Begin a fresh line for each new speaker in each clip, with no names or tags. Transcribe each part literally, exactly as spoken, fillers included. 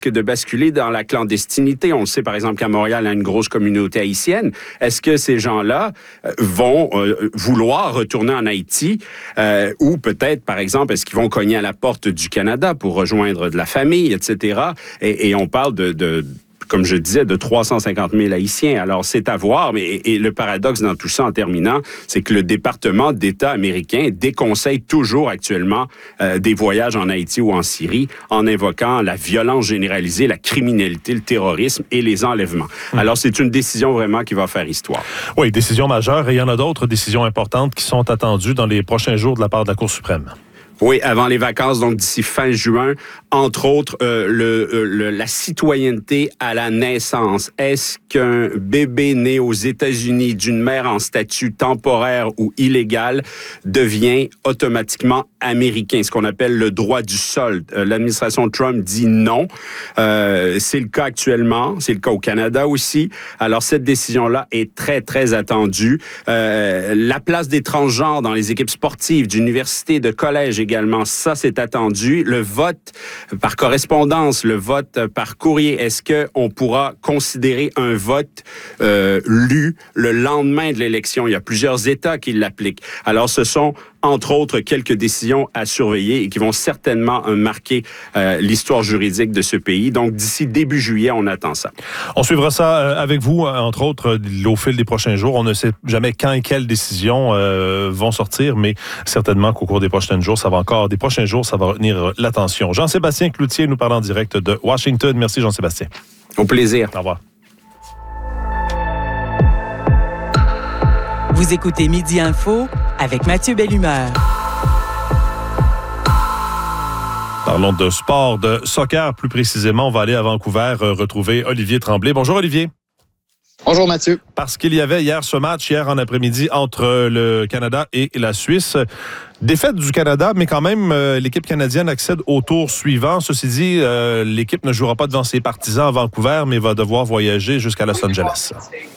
de basculer dans la clandestinité. On le sait, par exemple, qu'à Montréal, il y a une grosse communauté haïtienne. Est-ce que ces gens-là euh, vont euh, vouloir retourner en Haïti euh, ou peut-être, par exemple, est-ce qu'ils vont cogner à la porte du Canada pour rejoindre de la famille, et cetera. Et, et on parle de... de comme je disais, de trois cent cinquante mille Haïtiens. Alors, c'est à voir, mais et, et le paradoxe dans tout ça, en terminant, c'est que le département d'État américain déconseille toujours actuellement euh, des voyages en Haïti ou en Syrie en invoquant la violence généralisée, la criminalité, le terrorisme et les enlèvements. Mmh. Alors, c'est une décision vraiment qui va faire histoire.
Oui, décision majeure, et il y en a d'autres décisions importantes qui sont attendues dans les prochains jours de la part de la Cour suprême.
Oui, avant les vacances, donc d'ici fin juin, entre autres, euh, le, le, la citoyenneté à la naissance. Est-ce qu'un bébé né aux États-Unis d'une mère en statut temporaire ou illégal devient automatiquement américain, ce qu'on appelle le droit du sol? Euh, l'administration Trump dit non. Euh, c'est le cas actuellement, c'est le cas au Canada aussi. Alors, cette décision-là est très, très attendue. Euh, la place des transgenres dans les équipes sportives, d'universités, de collèges également, ça, c'est attendu. Le vote par correspondance, le vote par courrier, est-ce qu'on pourra considérer un vote euh, lu le lendemain de l'élection? Il y a plusieurs États qui l'appliquent. Alors, ce sont entre autres, quelques décisions à surveiller et qui vont certainement euh, marquer euh, l'histoire juridique de ce pays. Donc, d'ici début juillet, on attend ça.
On suivra ça euh, avec vous, entre autres, au fil des prochains jours. On ne sait jamais quand et quelles décisions euh, vont sortir, mais certainement qu'au cours des prochains jours, ça va encore, des prochains jours, ça va retenir l'attention. Jean-Sébastien Cloutier nous parle en direct de Washington. Merci, Jean-Sébastien.
Au plaisir.
Au revoir.
Vous écoutez Midi Info avec Mathieu Bellumeur.
Parlons de sport, de soccer plus précisément. On va aller à Vancouver euh, retrouver Olivier Tremblay. Bonjour Olivier.
Bonjour Mathieu.
Parce qu'il y avait hier ce match, hier en après-midi, entre le Canada et la Suisse. Défaite du Canada, mais quand même, euh, l'équipe canadienne accède au tour suivant. Ceci dit, euh, l'équipe ne jouera pas devant ses partisans à Vancouver, mais va devoir voyager jusqu'à Los Angeles.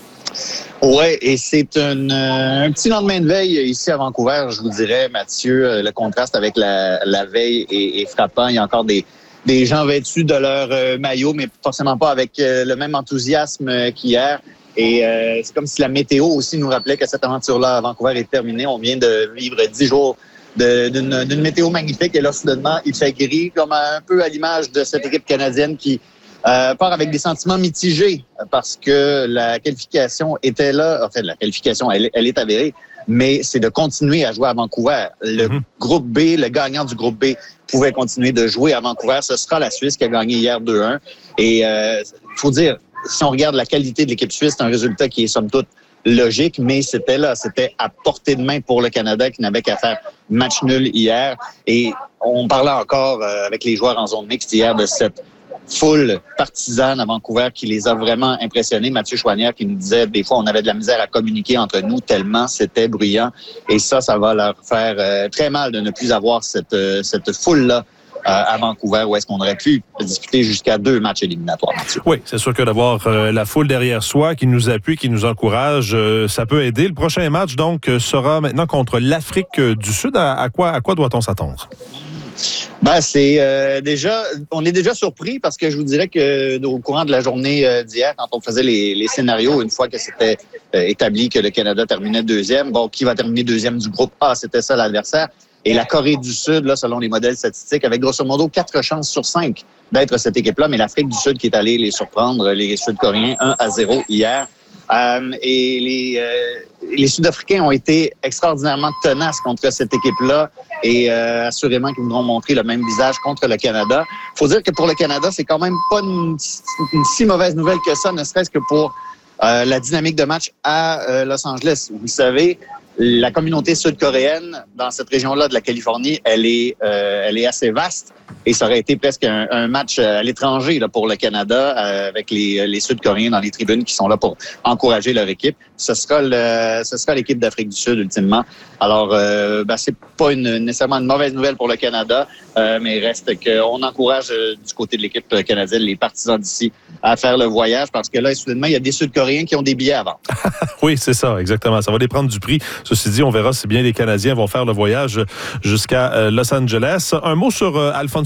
Oui, et c'est un, euh, un petit lendemain de veille ici à Vancouver, je vous dirais, Mathieu. Le contraste avec la, la veille est, est frappant. Il y a encore des, des gens vêtus de leur euh, maillot, mais forcément pas avec euh, le même enthousiasme euh, qu'hier. Et euh, c'est comme si la météo aussi nous rappelait que cette aventure-là à Vancouver est terminée. On vient de vivre dix jours de, d'une, d'une météo magnifique. Et là, soudainement, il fait gris, comme un peu à l'image de cette équipe canadienne qui Euh, part avec des sentiments mitigés parce que la qualification était là. En fait, la qualification, elle, elle est avérée, mais c'est de continuer à jouer à Vancouver. Le mm-hmm. groupe B, le gagnant du groupe B pouvait continuer de jouer à Vancouver. Ce sera la Suisse qui a gagné hier deux un. Et il euh, faut dire, si on regarde la qualité de l'équipe suisse, c'est un résultat qui est somme toute logique, mais c'était là, c'était à portée de main pour le Canada qui n'avait qu'à faire match nul hier. Et on parlait encore euh, avec les joueurs en zone mixte hier de cette foule partisane à Vancouver qui les a vraiment impressionnés. Mathieu Chouanière qui nous disait des fois on avait de la misère à communiquer entre nous tellement c'était bruyant. Et ça, ça va leur faire euh, très mal de ne plus avoir cette, euh, cette foule-là euh, à Vancouver où est-ce qu'on aurait pu disputer jusqu'à deux matchs éliminatoires. Mathieu.
Oui, c'est sûr que d'avoir euh, la foule derrière soi qui nous appuie, qui nous encourage, euh, ça peut aider. Le prochain match, donc, sera maintenant contre l'Afrique du Sud. À, à quoi, à quoi doit-on s'attendre?
Ben, c'est euh, déjà, on est déjà surpris parce que je vous dirais que au courant de la journée euh, d'hier, quand on faisait les, les scénarios, une fois que c'était euh, établi que le Canada terminait deuxième, bon, qui va terminer deuxième du groupe A, c'était ça l'adversaire. Et la Corée du Sud, là, selon les modèles statistiques, avec grosso modo quatre chances sur cinq d'être cette équipe-là, mais l'Afrique du Sud qui est allée les surprendre, les Sud-Coréens, un à zéro hier. Euh, et les, euh, les Sud-Africains ont été extraordinairement tenaces contre cette équipe-là et euh, assurément qu'ils voudront montrer le même visage contre le Canada. Il faut dire que pour le Canada, c'est quand même pas une, une si mauvaise nouvelle que ça, ne serait-ce que pour euh, la dynamique de match à euh, Los Angeles. Vous savez, la communauté sud-coréenne dans cette région-là de la Californie, elle est, euh, elle est assez vaste et ça aurait été presque un, un match à l'étranger là, pour le Canada euh, avec les, les Sud-Coréens dans les tribunes qui sont là pour encourager leur équipe. Ce sera, le, ce sera l'équipe d'Afrique du Sud ultimement. Alors, euh, ben, c'est pas une, nécessairement une mauvaise nouvelle pour le Canada, euh, mais il reste qu'on encourage euh, du côté de l'équipe canadienne les partisans d'ici à faire le voyage parce que là, soudainement, il y a des Sud-Coréens qui ont des billets à vendre.
Oui, c'est ça, exactement. Ça va les prendre du prix. Ceci dit, on verra si bien les Canadiens vont faire le voyage jusqu'à euh, Los Angeles. Un mot sur euh, Alfonso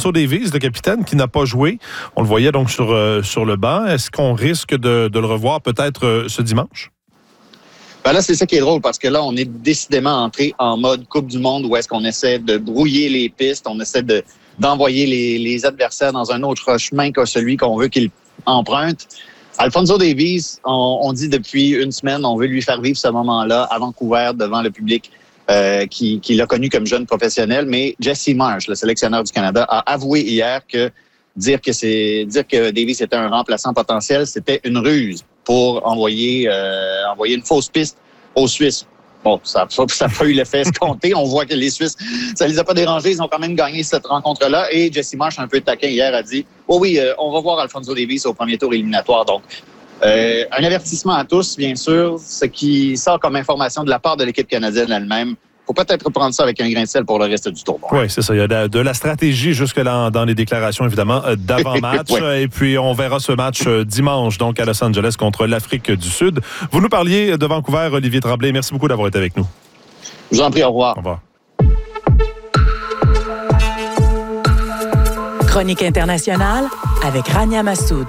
Alfonso Davies, le capitaine, qui n'a pas joué. On le voyait donc sur, euh, sur le banc. Est-ce qu'on risque de, de le revoir peut-être euh, ce dimanche?
Ben là, c'est ça qui est drôle, parce que là, on est décidément entré en mode Coupe du Monde, où est-ce qu'on essaie de brouiller les pistes, on essaie de, d'envoyer les, les adversaires dans un autre chemin que celui qu'on veut qu'ils empruntent. Alfonso Davies, on, on dit depuis une semaine, on veut lui faire vivre ce moment-là à Vancouver devant le public euh, qui, qui l'a connu comme jeune professionnel. Mais Jesse Marsh, le sélectionneur du Canada, a avoué hier que dire que c'est dire que Davies était un remplaçant potentiel, c'était une ruse pour envoyer euh, envoyer une fausse piste aux Suisses. Bon, ça n'a pas eu l'effet escompté. On voit que les Suisses, ça les a pas dérangés. Ils ont quand même gagné cette rencontre-là. Et Jesse Marsh, un peu taquin hier, a dit oh oui, euh, on va voir Alfonso Davies au premier tour éliminatoire. Donc, euh, un avertissement à tous, bien sûr. Ce qui sort comme information de la part de l'équipe canadienne elle-même. Faut peut-être prendre ça avec un grain de sel pour le reste du tournoi.
Oui, c'est ça. Il y a de, de la stratégie jusque dans, dans les déclarations, évidemment, d'avant-match. Oui. Et puis, on verra ce match dimanche, donc à Los Angeles, contre l'Afrique du Sud. Vous nous parliez de Vancouver, Olivier Tremblay. Merci beaucoup d'avoir été avec nous.
Je vous en prie, au revoir.
Au revoir.
Chronique internationale avec Rania Massoud.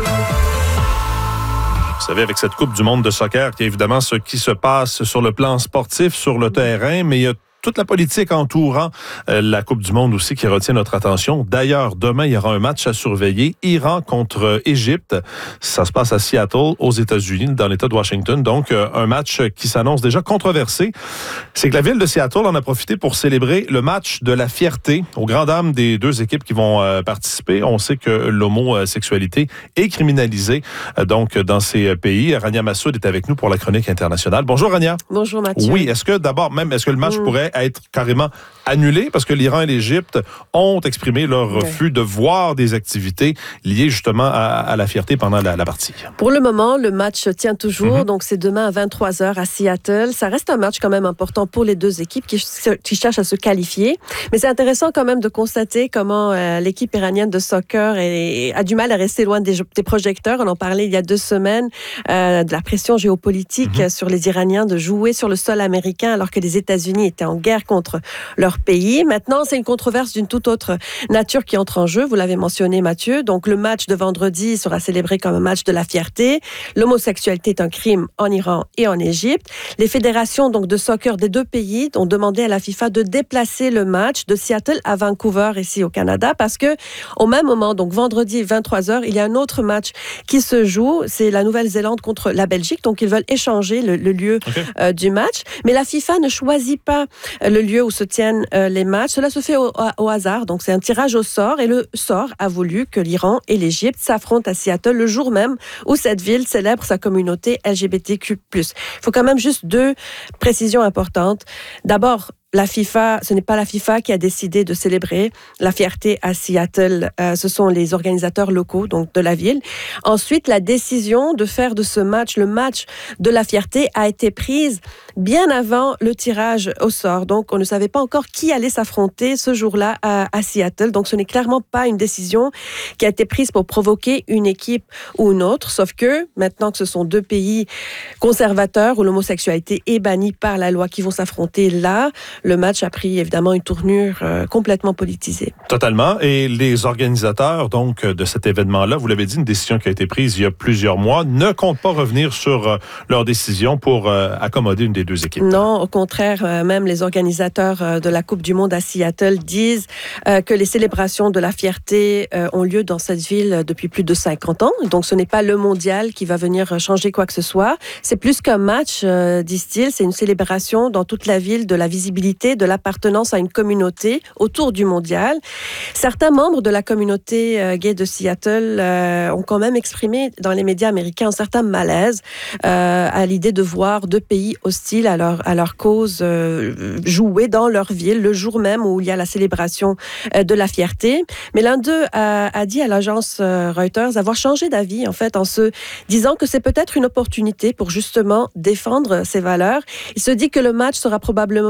Vous savez, avec cette Coupe du monde de soccer, il y a évidemment ce qui se passe sur le plan sportif, sur le terrain, mais il y a toute la politique entourant euh, la Coupe du monde aussi qui retient notre attention. D'ailleurs, demain, il y aura un match à surveiller. Iran contre Égypte. Ça se passe à Seattle, aux États-Unis, dans l'État de Washington. Donc, euh, un match qui s'annonce déjà controversé. C'est que la ville de Seattle en a profité pour célébrer le match de la fierté aux grandes dames des deux équipes qui vont euh, participer. On sait que l'homosexualité est criminalisée euh, donc dans ces pays. Rania Massoud est avec nous pour la chronique internationale. Bonjour, Rania.
Bonjour, Mathieu.
Oui, est-ce que d'abord, même, est-ce que le match mmh. pourrait être carrément annulé parce que l'Iran et l'Égypte ont exprimé leur refus ouais. de voir des activités liées justement à, à la fierté pendant la, la partie.
Pour le moment, le match tient toujours. Mm-hmm. Donc, c'est demain à vingt-trois heures à Seattle. Ça reste un match quand même important pour les deux équipes qui, qui cherchent à se qualifier. Mais c'est intéressant quand même de constater comment euh, l'équipe iranienne de soccer est, a du mal à rester loin des, des projecteurs. On en parlait il y a deux semaines euh, de la pression géopolitique mm-hmm. sur les Iraniens de jouer sur le sol américain alors que les États-Unis étaient en guerre contre leur pays. Maintenant, c'est une controverse d'une toute autre nature qui entre en jeu. Vous l'avez mentionné, Mathieu. Donc, le match de vendredi sera célébré comme un match de la fierté. L'homosexualité est un crime en Iran et en Égypte. Les fédérations donc de soccer des deux pays ont demandé à la FIFA de déplacer le match de Seattle à Vancouver, ici au Canada, parce que au même moment, donc vendredi vingt-trois heures, il y a un autre match qui se joue. C'est la Nouvelle-Zélande contre la Belgique. Donc, ils veulent échanger le, le lieu okay. euh, du match. Mais la FIFA ne choisit pas le lieu où se tiennent euh, les matchs. Cela se fait au, au hasard, donc c'est un tirage au sort et le sort a voulu que l'Iran et l'Égypte s'affrontent à Seattle le jour même où cette ville célèbre sa communauté L G B T Q plus. Il faut quand même juste deux précisions importantes. D'abord, la FIFA, ce n'est pas la FIFA qui a décidé de célébrer la fierté à Seattle. Euh, ce sont les organisateurs locaux, donc de la ville. Ensuite, la décision de faire de ce match le match de la fierté a été prise bien avant le tirage au sort. Donc, on ne savait pas encore qui allait s'affronter ce jour-là à, à Seattle. Donc, ce n'est clairement pas une décision qui a été prise pour provoquer une équipe ou une autre. Sauf que, maintenant que ce sont deux pays conservateurs où l'homosexualité est bannie par la loi qui vont s'affronter là, le match a pris évidemment une tournure euh, complètement politisée.
Totalement. Et les organisateurs donc de cet événement-là, vous l'avez dit, une décision qui a été prise il y a plusieurs mois, ne comptent pas revenir sur euh, leur décision pour euh, accommoder une des deux équipes.
Non, au contraire, euh, même les organisateurs euh, de la Coupe du monde à Seattle disent euh, que les célébrations de la fierté euh, ont lieu dans cette ville depuis plus de cinquante ans. Donc, ce n'est pas le mondial qui va venir changer quoi que ce soit. C'est plus qu'un match, euh, disent-ils. C'est une célébration dans toute la ville de la visibilité, de l'appartenance à une communauté autour du mondial. Certains membres de la communauté euh, gay de Seattle euh, ont quand même exprimé dans les médias américains un certain malaise euh, à l'idée de voir deux pays hostiles à leur, à leur cause euh, jouer dans leur ville le jour même où il y a la célébration euh, de la fierté. Mais l'un d'eux a, a dit à l'agence euh, Reuters avoir changé d'avis en fait en se disant que c'est peut-être une opportunité pour justement défendre ses valeurs. Il se dit que le match sera probablement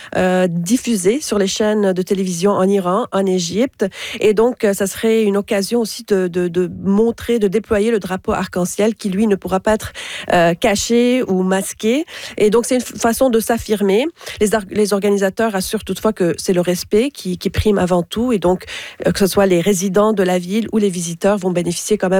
euh, diffusé sur les chaînes de télévision en Iran, en Égypte. Et donc, ça serait une occasion aussi de, de, de montrer, de déployer le drapeau arc-en-ciel qui, lui, ne pourra pas être euh, caché ou masqué. Et donc, c'est une façon de s'affirmer. Les, ar- les organisateurs assurent toutefois que c'est le respect qui, qui prime avant tout. Et donc, euh, que ce soit les résidents de la ville ou les visiteurs vont bénéficier quand même